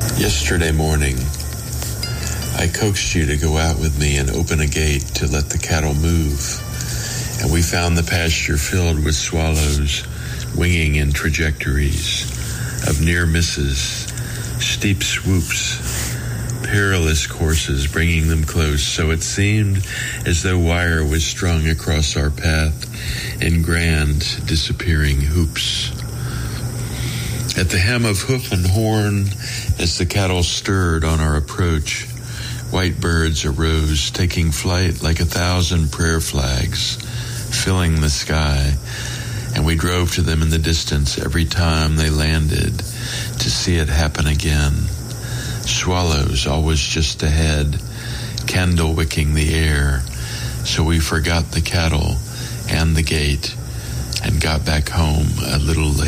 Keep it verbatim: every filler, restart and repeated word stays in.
Yesterday morning, I coaxed you to go out with me and open a gate to let the cattle move, and we found the pasture filled with swallows winging in trajectories of near misses, steep swoops, perilous courses bringing them close, so it seemed as though wire was strung across our path in grand disappearing hoops. At the hem of hoof and horn, as the cattle stirred on our approach, white birds arose, taking flight like a thousand prayer flags, filling the sky, and we drove to them in the distance every time they landed to see it happen again. Swallows always just ahead, candle wicking the air, so we forgot the cattle and the gate and got back home a little late.